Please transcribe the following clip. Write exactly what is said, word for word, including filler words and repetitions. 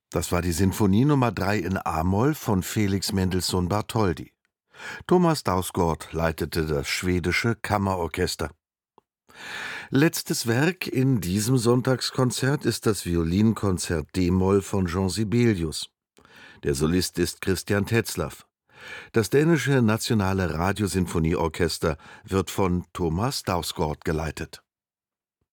Das war die Sinfonie Nummer drei in a-Moll von Felix Mendelssohn Bartholdy. Thomas Dausgaard leitete das schwedische Kammerorchester. Letztes Werk in diesem Sonntagskonzert ist das Violinkonzert d-Moll von Jean Sibelius. Der Solist ist Christian Tetzlaff. Das dänische Nationale Radiosinfonieorchester wird von Thomas Dausgaard geleitet.